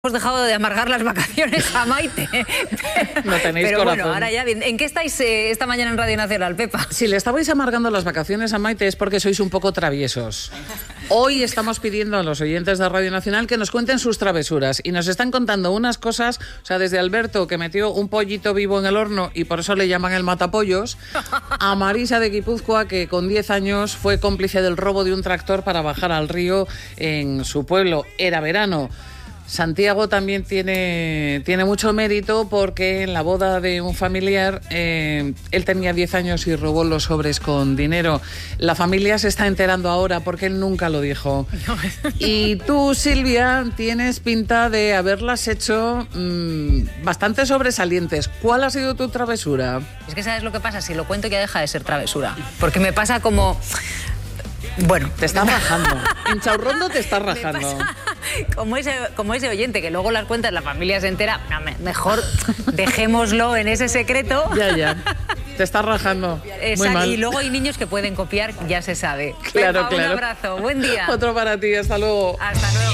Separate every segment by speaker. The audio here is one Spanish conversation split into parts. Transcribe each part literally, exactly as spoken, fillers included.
Speaker 1: Hemos dejado de amargar las vacaciones a Maite.
Speaker 2: No tenéis
Speaker 1: Pero
Speaker 2: corazón.
Speaker 1: bueno, ahora ya bien. ¿En qué estáis eh, esta mañana en Radio Nacional, Pepa?
Speaker 2: Si le estabais amargando las vacaciones a Maite es porque sois un poco traviesos. Hoy estamos pidiendo a los oyentes de Radio Nacional que nos cuenten sus travesuras y nos están contando unas cosas, o sea, desde Alberto, que metió un pollito vivo en el horno y por eso le llaman el matapollos, a Marisa de Guipúzcoa, que con diez años fue cómplice del robo de un tractor para bajar al río en su pueblo. Era verano. Santiago también tiene, tiene mucho mérito porque en la boda de un familiar eh, él tenía diez años y robó los sobres con dinero. La familia se está enterando ahora porque él nunca lo dijo. Y tú, Silvia, tienes pinta de haberlas hecho mmm, bastante sobresalientes. ¿Cuál ha sido tu travesura?
Speaker 1: Es que ¿sabes lo que pasa? Si lo cuento ya deja de ser travesura. Porque me pasa como... Bueno,
Speaker 2: te estás rajando. En Chaurrondo te estás rajando.
Speaker 1: Como ese, como ese oyente que luego las cuentas, la familia se entera. No, mejor dejémoslo en ese secreto.
Speaker 2: Ya, ya. Te estás rajando. Muy mal.
Speaker 1: Y luego hay niños que pueden copiar, ya se sabe.
Speaker 2: Claro,
Speaker 1: Pepa,
Speaker 2: claro.
Speaker 1: Un abrazo, buen día.
Speaker 2: Otro para ti, hasta luego.
Speaker 1: Hasta luego.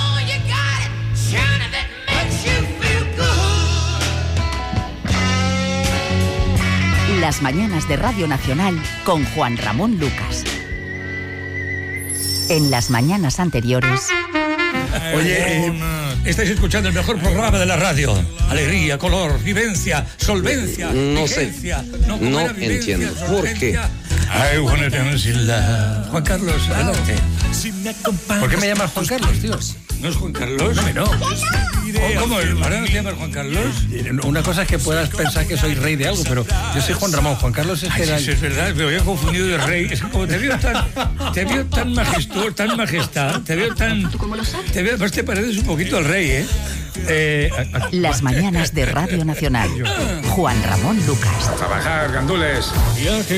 Speaker 3: Las mañanas de Radio Nacional con Juan Ramón Lucas. En las mañanas anteriores...
Speaker 4: Oye, eh, estáis escuchando el mejor programa de la radio. Alegría, color, vivencia, solvencia,
Speaker 5: No
Speaker 4: vigencia.
Speaker 5: sé,
Speaker 4: No, ¿cómo
Speaker 5: no
Speaker 4: era? Vivencia,
Speaker 5: entiendo. ¿Por qué?
Speaker 4: solvencia. I wanna dance in love. Juan Carlos, adelante.
Speaker 6: ¿Por qué me llamas Juan Carlos, tío?
Speaker 4: ¿No es Juan Carlos?
Speaker 6: No, no.
Speaker 4: ¿Cómo? ¿Cómo? ¿Ahora no te llamas Juan Carlos?
Speaker 6: Una cosa es que puedas pensar que soy rey de algo, pero yo soy Juan Ramón. Juan Carlos es que
Speaker 4: Ay,
Speaker 6: era...
Speaker 4: sí, es verdad, me había confundido de rey. Es que como te veo tan, te veo tan majestuoso, tan majestad, te veo tan... Te veo, pues te pareces un poquito al rey, ¿eh? eh a, a,
Speaker 3: Las mañanas de Radio Nacional. Juan Ramón Lucas.
Speaker 7: Trabajar, gandules.